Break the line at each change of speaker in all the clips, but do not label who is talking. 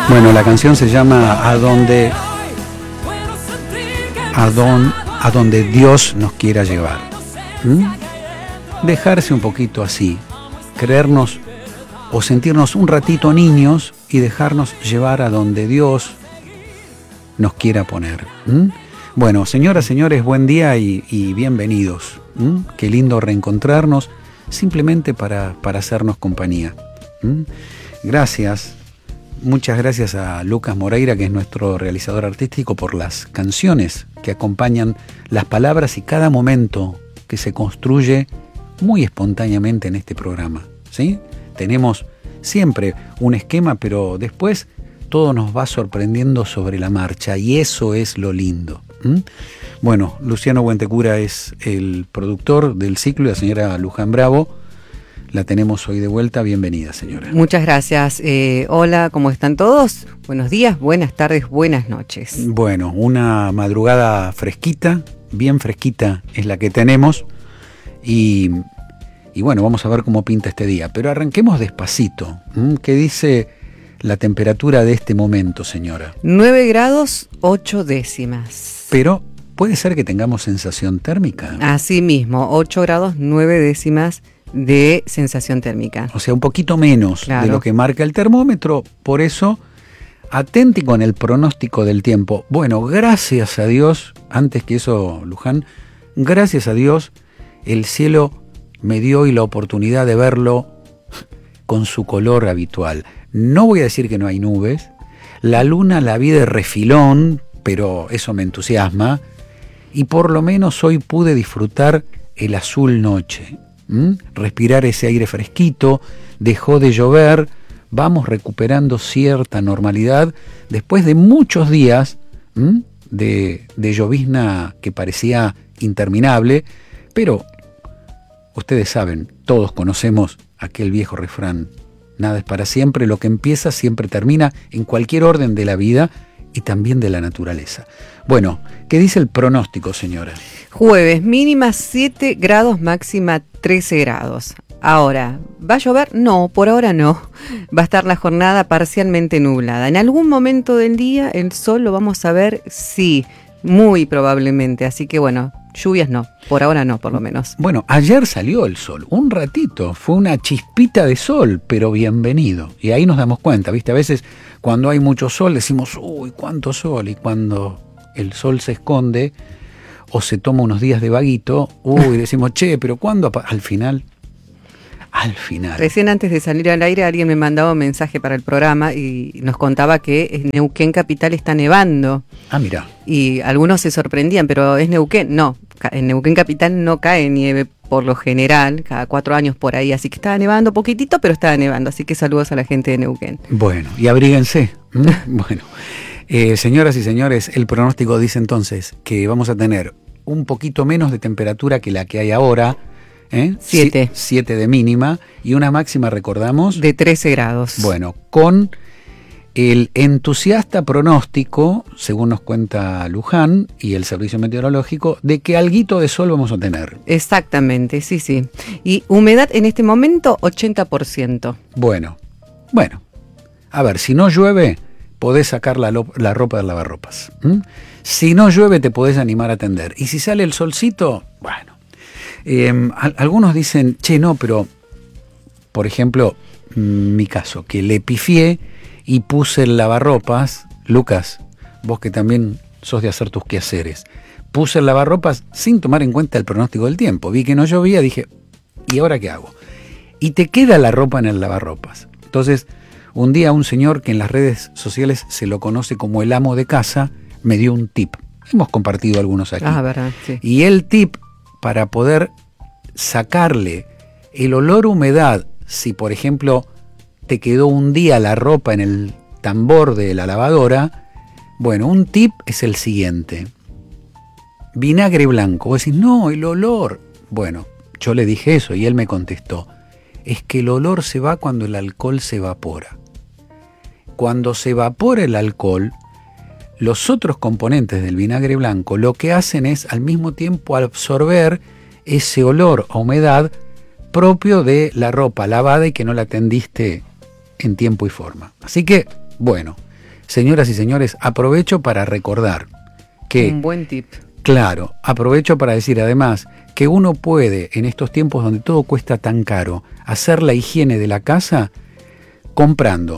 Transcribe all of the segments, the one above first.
Bueno, la canción se llama A donde Dios nos quiera llevar. Dejarse un poquito así, creernos o sentirnos un ratito niños y dejarnos llevar a donde Dios nos quiera poner. Bueno, señoras, señores, buen día y bienvenidos. Qué lindo reencontrarnos simplemente para hacernos compañía. Gracias. Muchas gracias a Lucas Moreira, que es nuestro realizador artístico, por las canciones que acompañan las palabras y cada momento que se construye muy espontáneamente en este programa, ¿sí? Tenemos siempre un esquema, pero después todo nos va sorprendiendo sobre la marcha y eso es lo lindo. Bueno, Luciano Buentecura es el productor del ciclo y la señora Luján Bravo la tenemos hoy de vuelta. Bienvenida, señora.
Muchas gracias. Hola, ¿cómo están todos? Buenos días, buenas tardes, buenas noches.
Bueno, una madrugada fresquita, bien fresquita es la que tenemos y bueno, vamos a ver cómo pinta este día. Pero arranquemos despacito. ¿Qué dice la temperatura de este momento, señora?
9 grados 8 décimas.
Pero puede ser que tengamos sensación térmica.
Así mismo, 8 grados 9 décimas de sensación térmica.
O sea, un poquito menos, claro, de lo que marca el termómetro. Por eso, atenti con el pronóstico del tiempo. Bueno, gracias a Dios, antes que eso, Luján, gracias a Dios, el cielo me dio hoy la oportunidad de verlo con su color habitual. No voy a decir que no hay nubes. La luna la vi de refilón, pero eso me entusiasma. Y por lo menos hoy pude disfrutar el azul noche. Respirar ese aire fresquito, dejó de llover, vamos recuperando cierta normalidad después de muchos días de llovizna que parecía interminable, pero ustedes saben, todos conocemos aquel viejo refrán: nada es para siempre, lo que empieza siempre termina, en cualquier orden de la vida y también de la naturaleza. Bueno, ¿qué dice el pronóstico, señora?
Jueves, mínima 7 grados, máxima 13 grados. Ahora, ¿va a llover? No, por ahora no. Va a estar la jornada parcialmente nublada. En algún momento del día el sol lo vamos a ver, sí, muy probablemente. Así que bueno, lluvias no, por ahora no, por lo menos.
Bueno, ayer salió el sol, un ratito, fue una chispita de sol, pero bienvenido. Y ahí nos damos cuenta, ¿viste? A veces cuando hay mucho sol decimos, uy, cuánto sol. Y cuando el sol se esconde o se toma unos días de vaguito, decimos, che, pero ¿cuándo? Al final.
Recién antes de salir al aire alguien me mandaba un mensaje para el programa y nos contaba que en Neuquén Capital está nevando.
Ah, mira.
Y algunos se sorprendían, pero ¿es Neuquén? No, en Neuquén Capital no cae nieve por lo general, cada 4 años por ahí, así que estaba nevando poquitito, pero estaba nevando, así que saludos a la gente de Neuquén.
Bueno, y abríguense. Bueno, señoras y señores, el pronóstico dice entonces que vamos a tener un poquito menos de temperatura que la que hay ahora, 7 de mínima y una máxima, recordamos,
de 13 grados.
Bueno, con el entusiasta pronóstico, según nos cuenta Luján y el servicio meteorológico, de que alguito de sol vamos a tener.
Exactamente, sí. Y humedad en este momento 80%.
Bueno. A ver, si no llueve, podés sacar la ropa del lavarropas. Si no llueve, te podés animar a tender. Y si sale el solcito, bueno. Algunos dicen, che, no, pero, por ejemplo, mi caso, que le pifié y puse el lavarropas. Lucas, vos que también sos de hacer tus quehaceres, puse el lavarropas sin tomar en cuenta el pronóstico del tiempo. Vi que no llovía, dije, ¿y ahora qué hago? Y te queda la ropa en el lavarropas. Entonces, un día un señor que en las redes sociales se lo conoce como el amo de casa, me dio un tip. Hemos compartido algunos aquí.
Verdad, sí.
Y el tip para poder sacarle el olor a humedad, si por ejemplo te quedó un día la ropa en el tambor de la lavadora, bueno, un tip es el siguiente: vinagre blanco. Vos decís, no, el olor. Bueno, yo le dije eso y él me contestó, es que el olor se va cuando el alcohol se evapora. Cuando se evapora el alcohol, los otros componentes del vinagre blanco lo que hacen es al mismo tiempo absorber ese olor a humedad propio de la ropa lavada y que no la tendiste en tiempo y forma. Así que, bueno, señoras y señores, aprovecho para recordar que...
Un buen tip.
Claro, aprovecho para decir además que uno puede, en estos tiempos donde todo cuesta tan caro, hacer la higiene de la casa comprando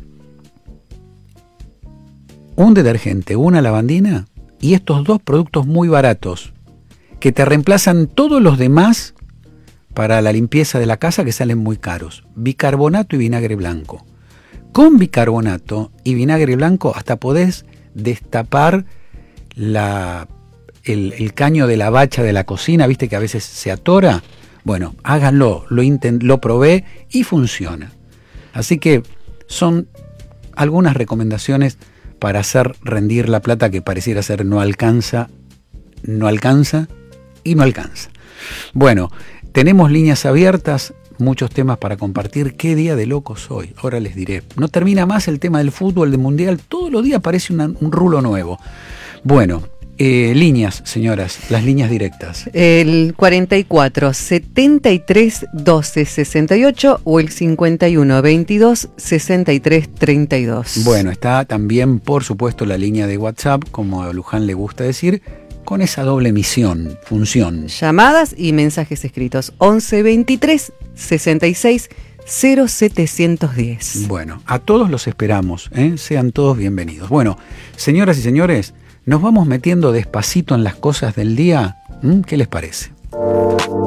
un detergente, una lavandina y estos dos productos muy baratos que te reemplazan todos los demás para la limpieza de la casa que salen muy caros. Bicarbonato y vinagre blanco. Con bicarbonato y vinagre blanco hasta podés destapar el caño de la bacha de la cocina, viste que a veces se atora. Bueno, háganlo, lo probé y funciona. Así que son algunas recomendaciones para hacer rendir la plata que pareciera ser no alcanza y no alcanza. Bueno, tenemos líneas abiertas, muchos temas para compartir. ¿Qué día de locos hoy? Ahora les diré. No termina más el tema del fútbol, del mundial. Todos los días aparece un rulo nuevo. Bueno, líneas, señoras, las líneas directas.
El 44 73 12 68 o el 51 22 63 32.
Bueno, está también, por supuesto, la línea de WhatsApp, como a Luján le gusta decir, con esa doble función.
Llamadas y mensajes escritos 11 23 66 0710.
Bueno, a todos los esperamos, sean todos bienvenidos. Bueno, señoras y señores, nos vamos metiendo despacito en las cosas del día. ¿Qué les parece?